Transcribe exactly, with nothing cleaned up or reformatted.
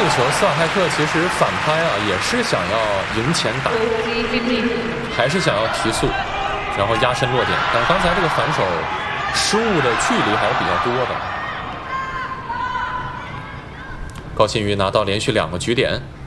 个球，斯瓦泰克其实反拍啊，也是想要赢前打，还是想要提速，然后压身落点。但刚才这个反手失误的距离还是比较多的。高新宇拿到连续两个局点。